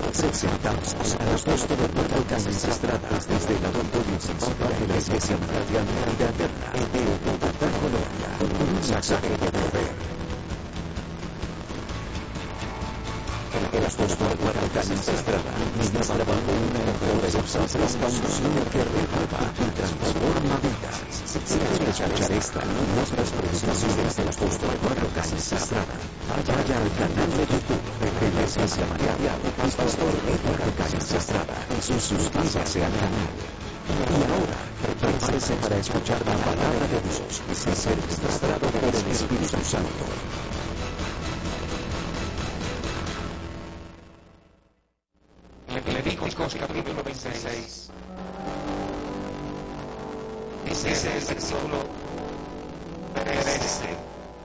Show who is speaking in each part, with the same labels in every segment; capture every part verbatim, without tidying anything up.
Speaker 1: Presentamos a los dos de Puerto Casas Estrada desde el auditorio principal de la Iglesia Mariana Vida Eterna de Bogotá, Colombia, con un mensaje de poder. El apóstol Puerto Casas Estrada ministraba una poderosa transformación que renueva y transforma vidas. Si quieres escuchar esta y otras predicaciones del apóstol Puerto Casas Estrada, vaya al canal de YouTube de la Iglesia Mariana del pastor Puerto Casas Estrada y suscríbase al canal. Y ahora, prepárese para escuchar la palabra de Dios y ser ministrado por el Espíritu Santo.
Speaker 2: Levíticos capítulo veintiséis. Dice el versículo trece.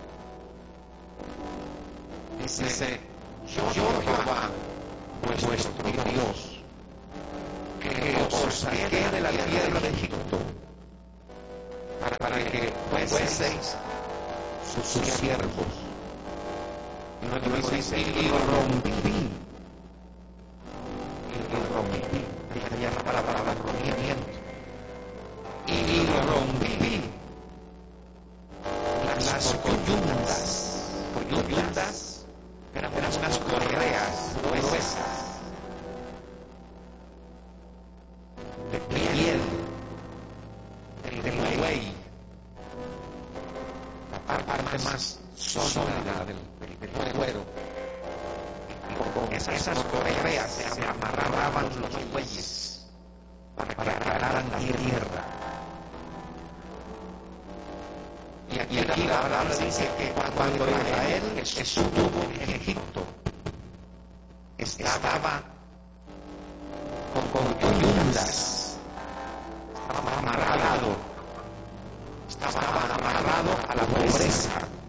Speaker 2: Dice, yo Jehová, vuestro Dios, que os saqué de la tierra de Egipto, para, para que fueseis sus siervos. Y luego dice, y rompí. Dejaría la palabra rompimiento. Y rompí las coyundas. Coyundas eran unas correas gruesas de piel de buey, la parte más sólida del cuero. Con esas correas se amarraban los bueyes para que agarraran la tierra. Y aquí, y aquí la palabra dice que cuando Israel estuvo en Egipto, estaba con, con coyundas, estaba amarrado, estaba amarrado a la pobreza,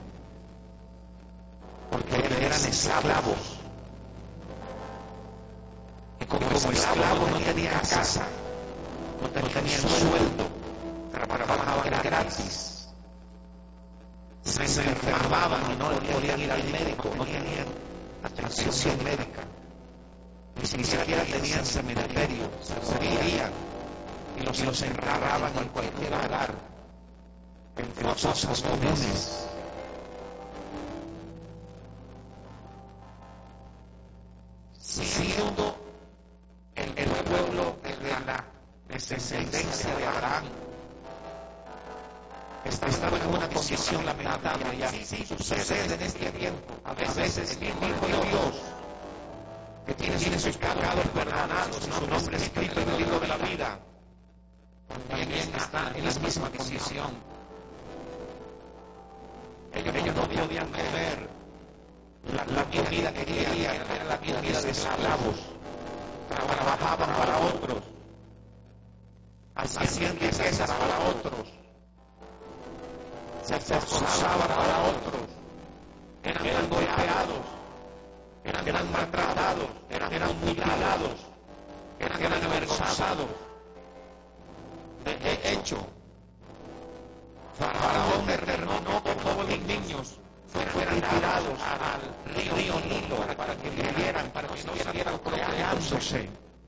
Speaker 2: porque eran esclavos. Como, como esclavo no tenía casa, no tenía sueldo, trabajaban gratis, se, se enfermaban y no podían ir al médico, no tenían atención médica, ni siquiera tenían cementerio, se morían y los, los enterraban en cualquier lugar, en fosas comunes. Siendo el, el pueblo de la descendencia de Abraham estaba en una condición lamentable, y así sucede en este tiempo. A veces el mismo Dios, que tiene sus pecados perdonados, su nombre escrito en el libro de la vida, también está en la misma condición. Ellos, ellos no podían ver la, la vida que querían, era la vida de esclavos. Trabajaban para otros, hacían riquezas para otros, se esforzaban para otros, eran, eran golpeados, eran, eran maltratados, eran, eran mutilados, eran, eran avergonzados. De hecho, Faraón ordenó que todos los niños fueran tirados al río Nilo para que vivieran, para que no siguieran procreándose.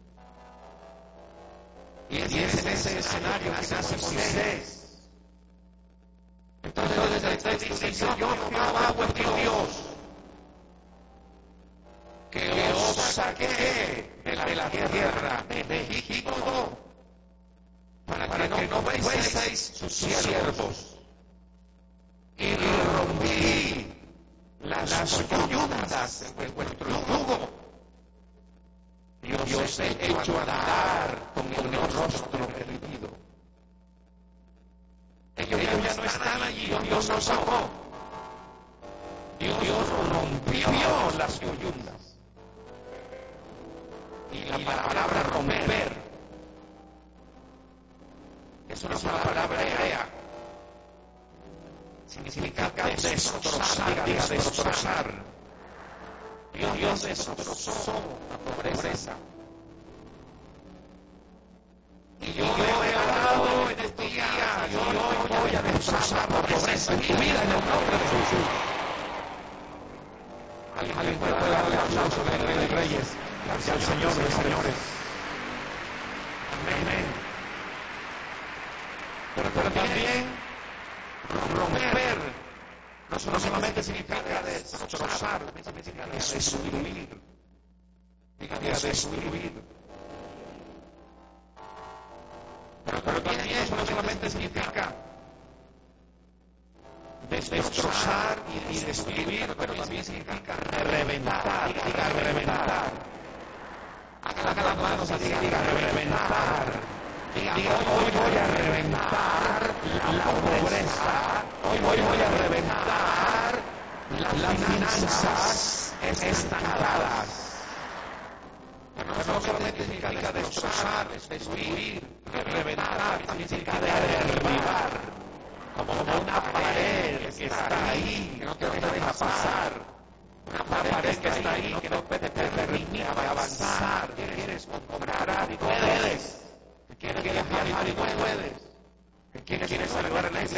Speaker 2: Y es en ese escenario que nace Moisés. Entonces el texto dice, yo Jehová vuestro Dios, que os saqué de la, de la tierra de Egipto, para, para que no fueseis sus siervos. Y rompí las coyundas de vuestro yugo. Yo os he hecho andar con el rostro perdido. Ellos ya no están allí, Dios los sacó. Dios rompió las coyundas. Y la palabra romper es una palabra hebrea. Significa destrozar, destrozar. Dios destrozó la pobreza. Y yo he hablado en este día, yo hoy voy a destrozar la pobreza en tu vida en el nombre de Jesús. Alguien puede darle aplauso al Rey de Reyes, al Señor de Señores. Amén. Pero, pero también romper no solamente significa destrozar, significa destruir. Significa destruir. Pero, pero también eso no solamente significa destrozar y, y destruir, pero también significa reventar, diga reventar. Haga las manos así, diga reventar. Diga, hoy voy a reventar la pobreza, hoy voy a reventar las finanzas estancadas. Pero no solamente significa destrozar, destruir, reventar, significa derribar. Como una pared que está ahí, que no te deja pasar. Una pared que está ahí, que no te permite avanzar. Quieres comprar y puedes. Quieres viajar y puedes. Quieres salvar la iglesia.